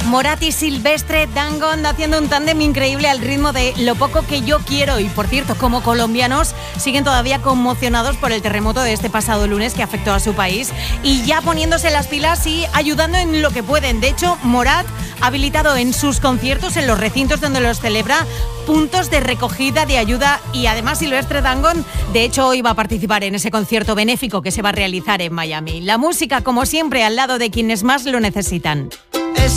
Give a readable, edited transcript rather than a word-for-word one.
Morat y Silvestre Dangond haciendo un tándem increíble al ritmo de Lo poco que yo quiero. Y por cierto, como colombianos siguen todavía conmocionados por el terremoto de este pasado lunes que afectó a su país y ya poniéndose las pilas y ayudando en lo que pueden. De hecho, Morat ha habilitado en sus conciertos, en los recintos donde los celebra, puntos de recogida de ayuda y además Silvestre Dangond, de hecho, hoy va a participar en ese concierto benéfico que se va a realizar en Miami. La música, como siempre, al lado de quienes más lo necesitan.